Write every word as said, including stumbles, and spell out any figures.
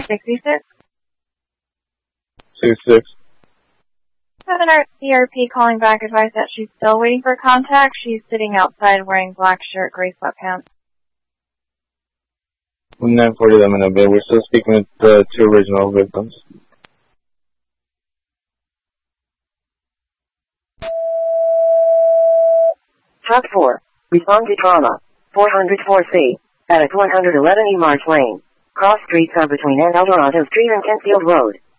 sixty-six. sixty-six. Have an E R P calling back advice that she's still waiting for contact. She's sitting outside wearing black shirt, gray sweatpants. nine forty Lemonade Bay. We're still speaking with the two original victims. Truck four. Respond to trauma. four hundred four C. At one eleven E March Lane. Cross streets are between N. Eldorado Street and Kentfield Road.